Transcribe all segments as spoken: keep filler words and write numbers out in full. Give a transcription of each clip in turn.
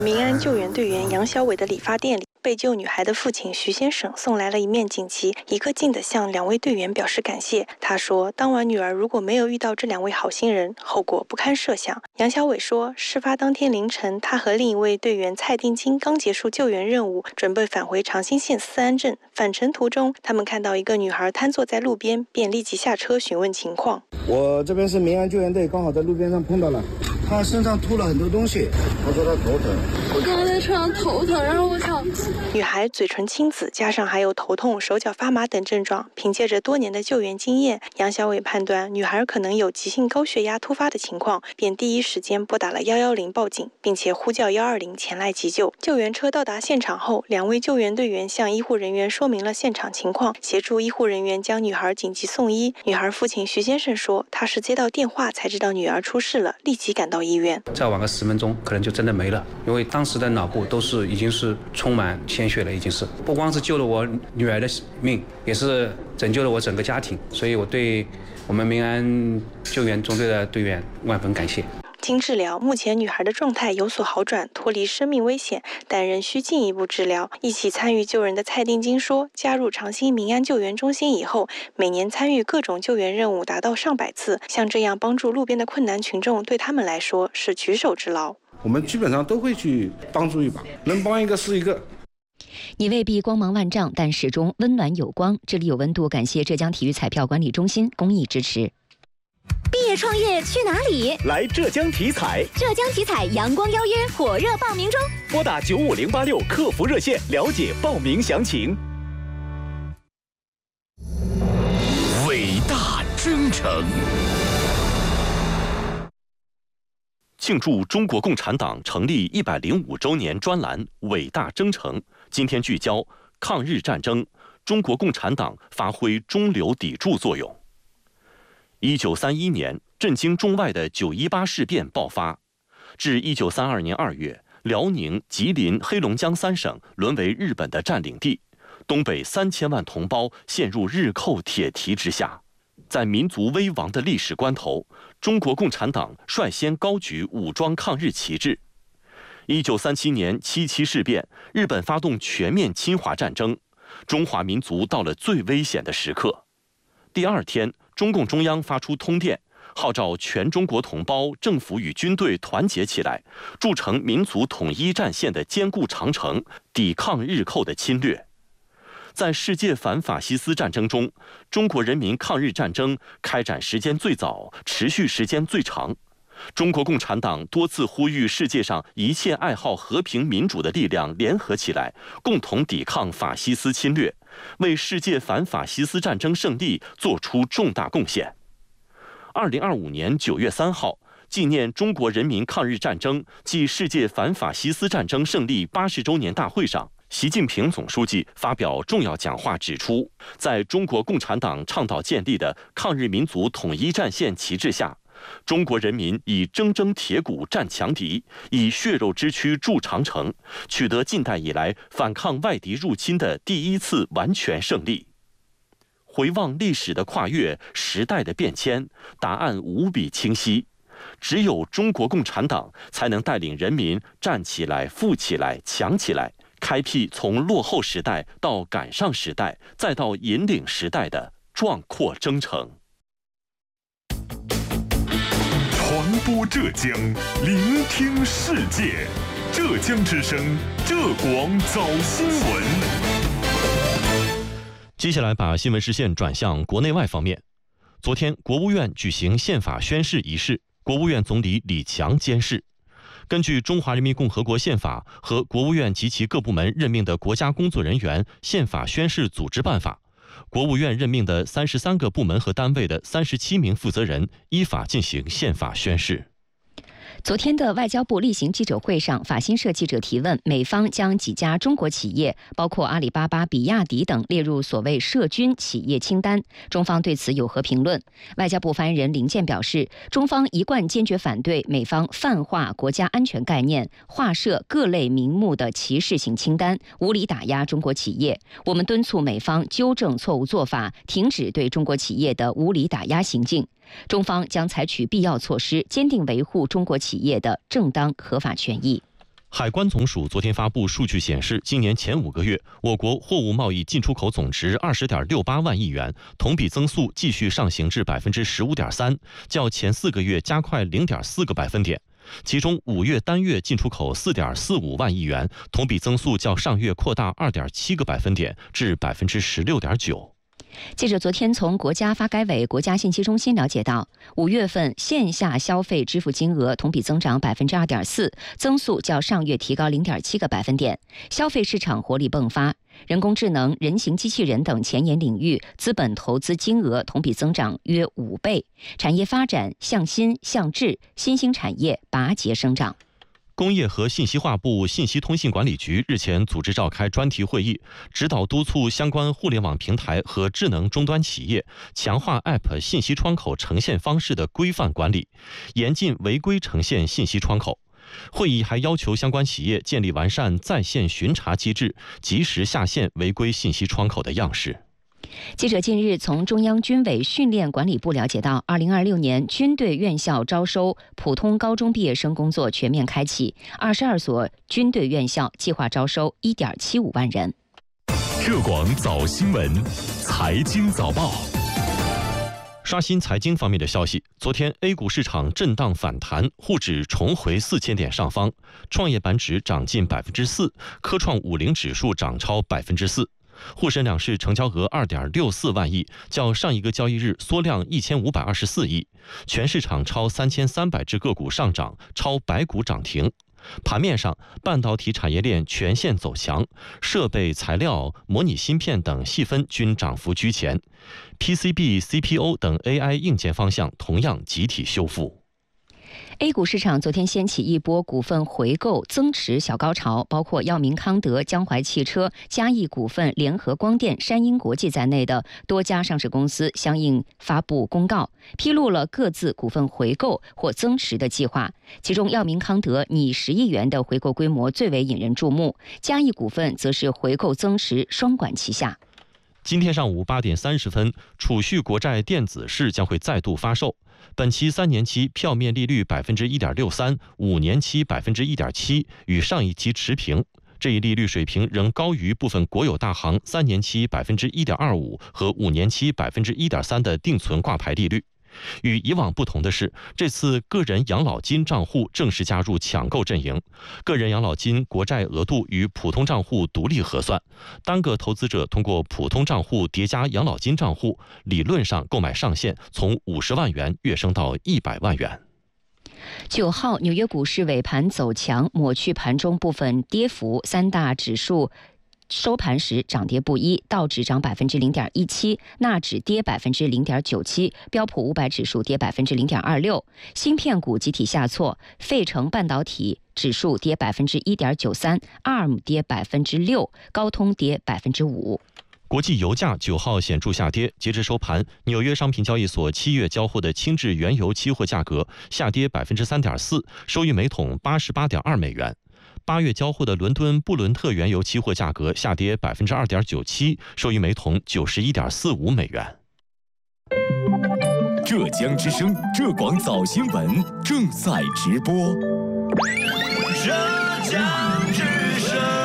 民安救援队员杨小伟的理发店里，被救女孩的父亲徐先生送来了一面锦旗，一个劲地向两位队员表示感谢。他说，当晚女儿如果没有遇到这两位好心人，后果不堪设想。杨小伟说，事发当天凌晨，他和另一位队员蔡定金刚结束救援任务，准备返回长兴县思安镇。返程途中，他们看到一个女孩瘫坐在路边，便立即下车询问情况。 我这边是民安救援队，刚好在路边上碰到了，她身上吐了很多东西，她说她头疼。 我刚才在车上头疼，然后我想， 女孩嘴唇青紫，加上还有头痛、手脚发麻等症状。凭借着多年的救援经验，杨小伟判断女孩可能有急性高血压突发的情况，便第一时间拨打了一一零报警，并且呼叫一二零前来急救。救援车到达现场后，两位救援队员向医护人员说明了现场情况，协助医护人员将女孩紧急送医。女孩父亲徐先生说，他是接到电话才知道女儿出事了，立即赶到医院。 再晚个十分钟，可能就真的没了，因为当时的脑部都是已经是充满鲜血了，已经是不光是救了我女儿的命，也是拯救了我整个家庭，所以我对我们民安救援中队的队员万分感谢。 经治疗，目前女孩的状态有所好转，脱离生命危险，但仍需进一步治疗。一起参与救人的蔡定金说，加入长兴民安救援中心以后，每年参与各种救援任务达到上百次，像这样帮助路边的困难群众，对他们来说是举手之劳。 我们基本上都会去帮助一把，能帮一个是一个。 你未必光芒万丈，但始终温暖有光。这里有温度，感谢浙江体育彩票管理中心公益支持。 毕业创业去哪里？ 来浙江体彩。 浙江体彩阳光邀约火热报名中， 拨打九五零八六客服热线了解报名详情。 伟大征程。 庆祝中国共产党成立一百零五周年专栏《伟大征程》，今天聚焦抗日战争，中国共产党发挥中流砥柱作用。一九三一年，震惊中外的九一八事变爆发，至一九三二年二月，辽宁、吉林、黑龙江三省沦为日本的占领地，东北三千万同胞陷入日寇铁蹄之下。在民族危亡的历史关头，中国共产党率先高举武装抗日旗帜。一九三七年七七事变，日本发动全面侵华战争，中华民族到了最危险的时刻。第二天，中共中央发出通电，号召全中国同胞、政府与军队团结起来，筑成民族统一战线的坚固长城，抵抗日寇的侵略。在世界反法西斯战争中，中国人民抗日战争开展时间最早，持续时间最长。中国共产党多次呼吁世界上一切爱好和平民主的力量联合起来，共同抵抗法西斯侵略，为世界反法西斯战争胜利做出重大贡献。二零二五年九月三号，纪念中国人民抗日战争暨世界反法西斯战争胜利八十周年大会上，习近平总书记发表重要讲话，指出，在中国共产党倡导建立的抗日民族统一战线旗帜下，中国人民以铮铮铁骨战强敌，以血肉之躯筑长城，取得近代以来反抗外敌入侵的第一次完全胜利。回望历史的跨越，时代的变迁，答案无比清晰。只有中国共产党才能带领人民站起来、富起来、强起来，开辟从落后时代到赶上时代，再到引领时代的壮阔征程。 传播浙江，聆听世界。浙江之声，浙广早新闻。 接下来把新闻视线转向国内外方面。昨天，国务院举行宪法宣誓仪式，国务院总理李强监誓。根据《中华人民共和国宪法》和国务院及其各部门任命的国家工作人员宪法宣誓组织办法，国务院任命的三十三个部门和单位的三十七名负责人依法进行宪法宣誓。 昨天的外交部例行记者会上，法新社记者提问，美方将几家中国企业，包括阿里巴巴、比亚迪等列入所谓涉军企业清单，中方对此有何评论？外交部发言人林健表示，中方一贯坚决反对美方泛化国家安全概念，划设各类名目的歧视性清单，无理打压中国企业。我们敦促美方纠正错误做法，停止对中国企业的无理打压行径。中方将采取必要措施，坚定维护中国企业的正当合法权益。 海关总署昨天发布数据显示，今年前五个月，我国货物贸易进出口总值二十点六八万亿元，同比增速继续上行至百分之十五点三，较前四个月加快零点四个百分点。其中，五月单月进出口四点四五万亿元，同比增速较上月扩大二点七个百分点，至百分之十六点九。 记者昨天从国家发改委国家信息中心了解到，五月份线下消费支付金额同比增长百分之二点四，增速较上月提高零点七个百分点，消费市场活力迸发。人工智能、人形机器人等前沿领域资本投资金额同比增长约五倍，产业发展向新向质，新兴产业拔节生长。 工业和信息化部信息通信管理局日前组织召开专题会议，指导督促相关互联网平台和智能终端企业强化 App 信息窗口呈现方式的规范管理，严禁违规呈现信息窗口。会议还要求相关企业建立完善在线巡查机制，及时下线违规信息窗口的样式。 记者近日从中央军委训练管理部了解到，二零二六年军队院校招收普通高中毕业生工作全面开启，二十二所军队院校计划招收一点七五万人。 浙广早新闻，财经早报。 刷新财经方面的消息，昨天 A 股市场震荡反弹，沪指重回四千点上方，创业板指涨近百分之四，科创五零指数涨超百分之四。沪深两市成交额二点六四万亿，较上一个交易日缩量一千五百二十四亿，全市场超三千三百只个股上涨，超百股涨停。盘面上，半导体产业链全线走强，设备、材料、模拟芯片等细分均涨幅居前 ，P C B、C P O 等 A I 硬件方向同样集体修复。 A 股市场昨天掀起一波股份回购增持小高潮，包括药明康德、江淮汽车、嘉益股份、联合光电、山鹰国际在内的多家上市公司相应发布公告，披露了各自股份回购或增持的计划。其中，药明康德拟十亿元的回购规模最为引人注目，嘉益股份则是回购增持双管齐下。 今天上午八点三十分，储蓄国债电子市将会再度发售。本期三年期票面利率百分之一点六三，五年期百分之一点七，与上一期持平。这一利率水平仍高于部分国有大行三年期百分之一点二五和五年期百分之一点三的定存挂牌利率。与以往不同的是，这次个人养老金账户正式加入抢购阵营，个人养老金国债额度与普通账户独立核算，单个投资者通过普通账户叠加养老金账户，理论上购买上限从五十万元跃升到一百万元。 九号，纽约股市尾盘走强，抹去盘中部分跌幅，三大指数收盘时涨跌不一，道指涨百分之零点一七，纳指跌百分之零点九七，标普五百指数跌百分之零点二六。芯片股集体下挫，费城半导体指数跌百分之一点九三 ，A R M 跌百分之六，高通跌百分之五。 国际油价九号显著下跌，截至收盘，纽约商品交易所七月交货的轻质原油期货价格下跌百分之三点四，收于每桶八十八点二美元。八月交货的伦敦布伦特原油期货价格下跌百分之二点九七，收于每桶九十一点四五美元。 浙江之声浙广早新闻正在直播。 浙江之声。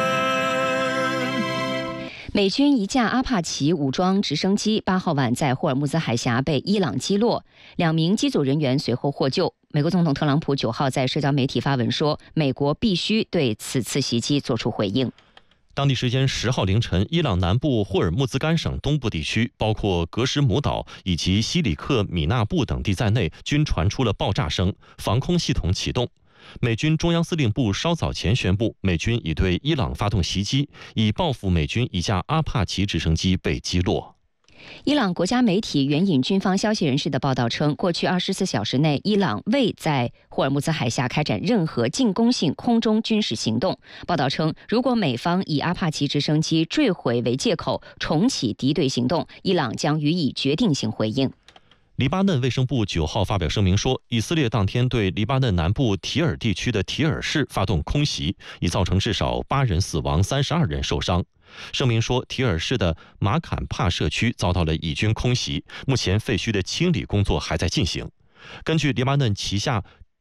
美军一架阿帕奇武装直升机八号晚在霍尔木兹海峡被伊朗击落，两名机组人员随后获救。美国总统特朗普九号在社交媒体发文说，美国必须对此次袭击作出回应。 当地时间十号凌晨，伊朗南部霍尔木兹干省东部地区，包括格什姆岛以及西里克米纳布等地在内，均传出了爆炸声，防空系统启动。美军中央司令部稍早前宣布，美军已对伊朗发动袭击，以报复美军一架阿帕奇直升机被击落。 伊朗国家媒体援引军方消息人士的报道称，过去二十四小时内，伊朗未在霍尔木兹海峡开展任何进攻性空中军事行动。报道称，如果美方以阿帕奇直升机坠毁为借口重启敌对行动，伊朗将予以决定性回应。 黎巴嫩卫生部九号发表声明说，以色列当天对黎巴嫩南部提尔地区的提尔市发动空袭，已造成至少八人死亡、三十二人受伤。声明说，提尔市的马坎帕社区遭到了以军空袭，目前废墟的清理工作还在进行。根据黎巴嫩旗下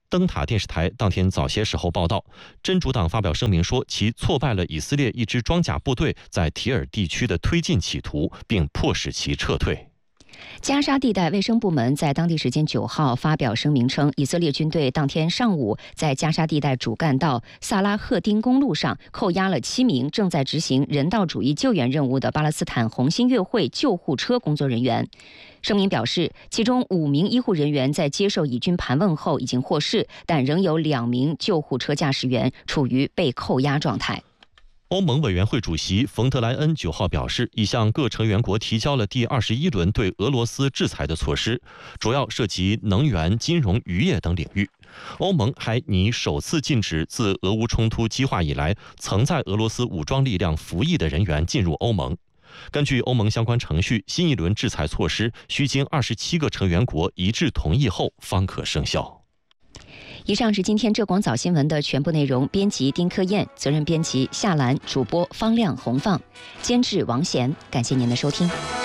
灯塔电视台当天早些时候报道，真主党发表声明说，其挫败了以色列一支装甲部队在提尔地区的推进企图，并迫使其撤退。 加沙地带卫生部门在当地时间九号发表声明称，以色列军队当天上午在加沙地带主干道萨拉赫丁公路上扣押了七名正在执行人道主义救援任务的巴勒斯坦红新月会救护车工作人员。声明表示，其中五名医护人员在接受以军盘问后已经获释，但仍有两名救护车驾驶员处于被扣押状态。 欧盟委员会主席冯德莱恩九号表示，已向各成员国提交了第二十一轮对俄罗斯制裁的措施，主要涉及能源、金融、渔业等领域。欧盟还拟首次禁止自俄乌冲突激化以来曾在俄罗斯武装力量服役的人员进入欧盟。根据欧盟相关程序，新一轮制裁措施需经二十七个成员国一致同意后方可生效。 以上是今天浙广早新闻的全部内容，编辑丁科燕，责任编辑夏兰，主播方亮、洪放，监制王贤。感谢您的收听。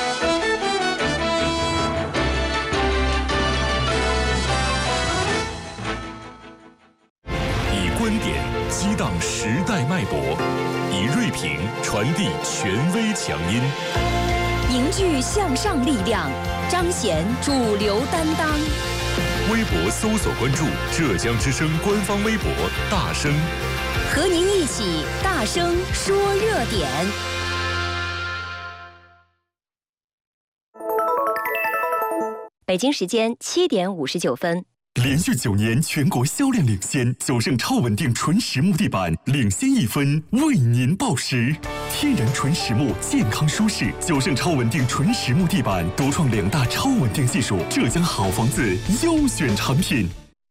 以观点激荡时代脉搏，以锐评传递权威强音， 凝聚向上力量，彰显主流担当。 微博搜索关注浙江之声官方微博大声， 和您一起大声说热点。北京时间七点五十九分。 连续九年全国销量领先，九盛超稳定纯实木地板领先一分，为您报时。天然纯实木，健康舒适，九盛超稳定纯实木地板独创两大超稳定技术，浙江好房子优选产品。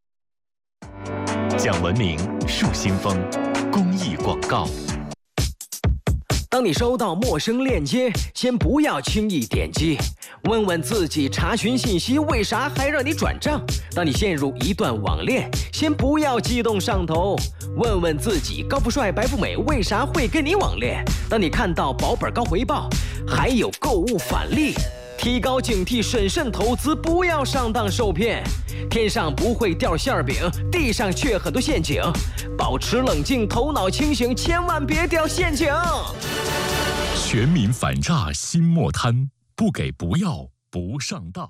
讲文明，树新风，公益广告。 当你收到陌生链接，先不要轻易点击，问问自己查询信息为啥还让你转账。当你陷入一段网恋，先不要激动上头，问问自己高富帅白富美为啥会跟你网恋。当你看到保本高回报，还有购物返利，提高警惕，审慎投资，不要上当受骗。天上不会掉馅饼，地上却很多陷阱，保持冷静，头脑清醒，千万别掉陷阱。 全民反诈心莫贪，不给不要不上当。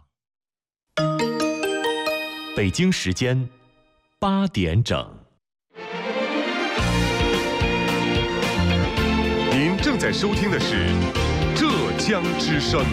北京时间八点整。 您正在收听的是浙江之声。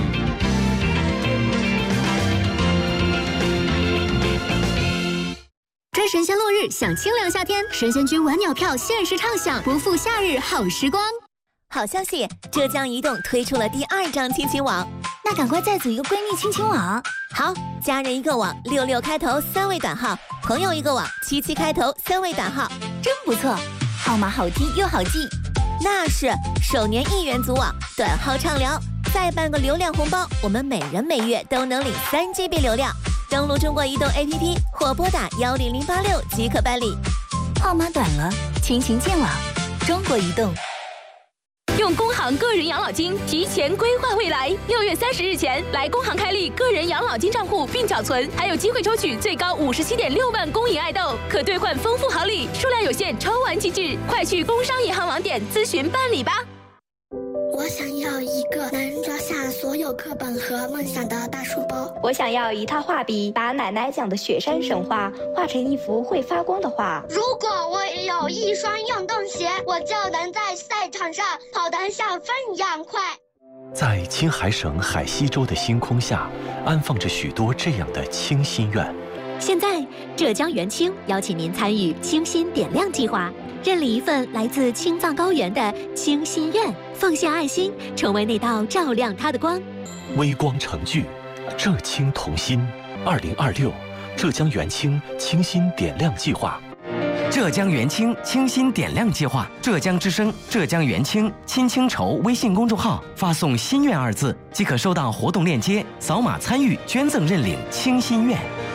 追神仙落日，享清凉夏天，神仙君晚鸟票限时畅享，不负夏日好时光。 好消息，浙江移动推出了第二张亲情网， 那赶快再组一个闺蜜亲情网。 好，家人一个网，六六开头三位短号；朋友一个网，七七开头三位短号， 真不错，号码好听又好记。 那是，首年一元组网，短号畅聊，再办个流量红包，我们每人每月都能领三 G B 流量。登录中国移动 A P P 或拨打幺零零八六即可办理。 号码短了，亲情建网，中国移动。 用工行个人养老金提前规划未来，六月三十日前来工行开立个人养老金账户并缴存，还有机会抽取最高五十七点六万公银爱豆，可兑换丰富好礼，数量有限，抽完即至，快去工商银行网点咨询办理吧。 我想要一个能装下所有课本和梦想的大书包。 我想要一套画笔，把奶奶讲的雪山神话画成一幅会发光的画。 如果我也有一双运动鞋，我就能在赛场上跑得像风一样快。 在青海省海西州的星空下，安放着许多这样的清心愿。 现在，浙江元清邀请您参与清心点亮计划，认领一份来自青藏高原的清心愿，奉献爱心，成为那道照亮它的光。 微光成炬，浙青同心。二零二六，浙江元清清心点亮计划。 浙江元清清心点亮计划，浙江之声、浙江元清亲清筹微信公众号发送“心愿”二字，即可收到活动链接，扫码参与捐赠认领清心愿。